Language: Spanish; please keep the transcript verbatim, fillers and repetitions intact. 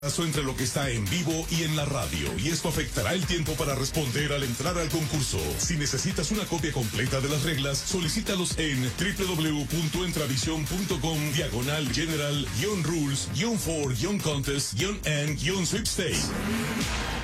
Entre lo que está en vivo y en la radio, y esto afectará el tiempo para responder al entrar al concurso. Si necesitas una copia completa de las reglas, solicítalos en w w w punto entravision punto com diagonal general rules for contest and sweepstakes.